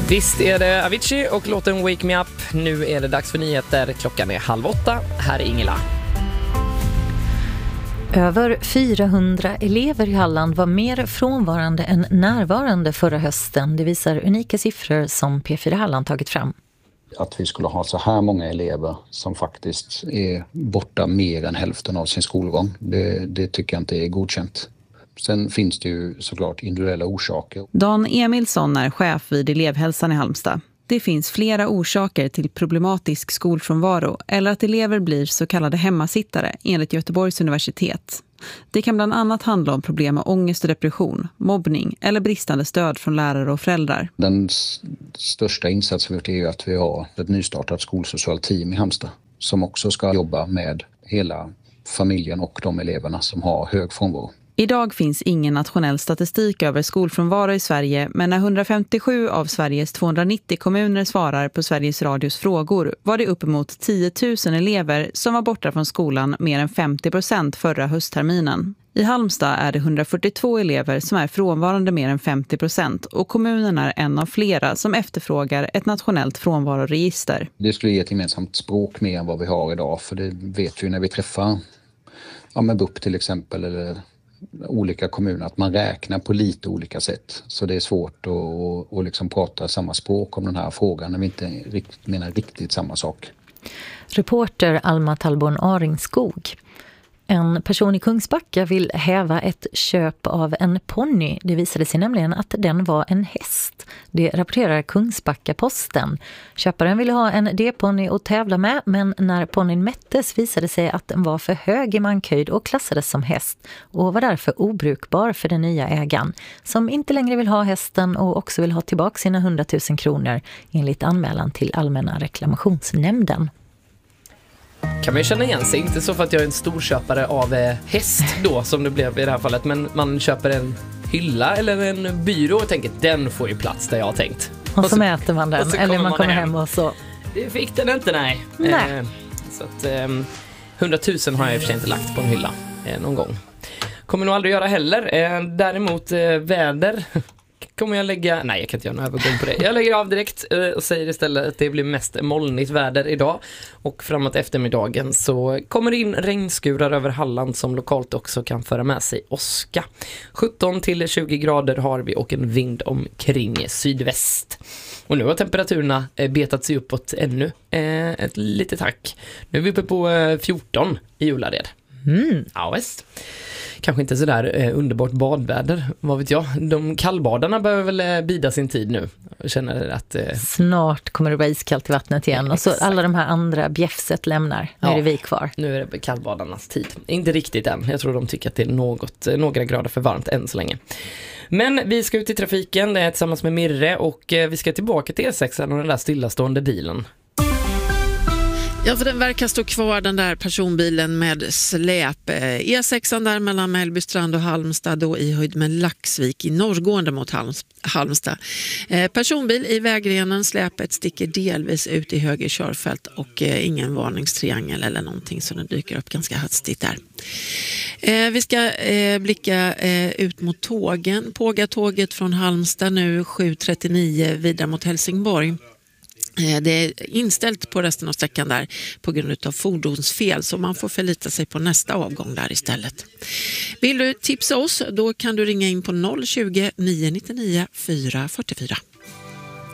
Visst är det Avicii och låten Wake Me Up. Nu är det dags för nyheter. Klockan är 7:30. Här är Ingela. Över 400 elever i Halland var mer frånvarande än närvarande förra hösten. Det visar unika siffror som P4 Halland tagit fram. Att vi skulle ha så här många elever som faktiskt är borta mer än hälften av sin skolgång, det tycker jag inte är godkänt. Sen finns det ju såklart individuella orsaker. Dan Emilsson är chef vid elevhälsan i Halmstad. Det finns flera orsaker till problematisk skolfrånvaro eller att elever blir så kallade hemmasittare enligt Göteborgs universitet. Det kan bland annat handla om problem med ångest och depression, mobbning eller bristande stöd från lärare och föräldrar. Den största insatsen är ju att vi har ett nystartat skolsocialt team i Halmstad som också ska jobba med hela familjen och de eleverna som har hög frånvaro. Idag finns ingen nationell statistik över skolfrånvaro i Sverige, men när 157 av Sveriges 290 kommuner svarar på Sveriges Radios frågor var det uppemot 10 000 elever som var borta från skolan mer än 50% förra höstterminen. I Halmstad är det 142 elever som är frånvarande mer än 50% och kommunen är en av flera som efterfrågar ett nationellt frånvaroregister. Det skulle ge ett gemensamt språk mer än vad vi har idag, för det vet vi när vi träffar med BUP till exempel eller olika kommuner att man räknar på lite olika sätt. Så det är svårt att liksom prata samma språk om den här frågan när vi inte menar riktigt samma sak. Reporter Alma Tallborn Aringskog. En person i Kungsbacka vill häva ett köp av en ponny. Det visade sig nämligen att den var en häst. Det rapporterar Kungsbacka-Posten. Köparen ville ha en D-ponny att tävla med, men när ponnyn mättes visade sig att den var för hög i mankhöjd och klassades som häst och var därför obrukbar för den nya ägaren, som inte längre vill ha hästen och också vill ha tillbaka sina 100 000 kronor enligt anmälan till Allmänna reklamationsnämnden. Kan man ju känna igen sig, inte så för att jag är en storköpare av häst då som det blev i det här fallet, men man köper en hylla eller en byrå och tänker den får ju plats där jag har tänkt. Och så mäter man den, eller man kommer hem och så. Det fick den inte, nej. Så att 100 000 har jag i och för sig inte lagt på en hylla någon gång. Kommer nog aldrig göra heller. Däremot väder kommer jag lägga... Nej, jag kan inte göra någon övergång på det. Jag lägger av direkt och säger istället att det blir mest molnigt väder idag. Och framåt eftermiddagen så kommer det in regnskurar över Halland som lokalt också kan föra med sig åska. 17 till 20 grader har vi och en vind omkring sydväst. Och nu har temperaturerna betat sig uppåt ännu ett litet tack. Nu är vi uppe på 14 i Ullared. Ja, visst. Kanske inte så där underbart badväder, vad vet jag. De kallbadarna behöver väl bida sin tid nu. Jag känner att snart kommer det vara iskallt i vattnet igen. Och så alla de här andra bjäfset lämnar. Nu är det vi kvar. Nu är det kallbadarnas tid. Inte riktigt än. Jag tror de tycker att det är några grader för varmt än så länge. Men vi ska ut i trafiken tillsammans med Mirre och vi ska tillbaka till E6 och den där stillastående bilen. Ja, för den verkar stå kvar, den där personbilen med släp. E6 där mellan Mellbystrand och Halmstad, då i höjd med Laxvik i norrgående mot Halmstad. Personbil i vägrenen, släpet sticker delvis ut i höger körfält och ingen varningstriangel eller någonting, så den dyker upp ganska hastigt där. Vi ska blicka ut mot tågen. Pågatåget från Halmstad nu 7.39 vidare mot Helsingborg. Det är inställt på resten av sträckan där på grund av fordonsfel, så man får förlita sig på nästa avgång där istället. Vill du tipsa oss, då kan du ringa in på 020 999 444.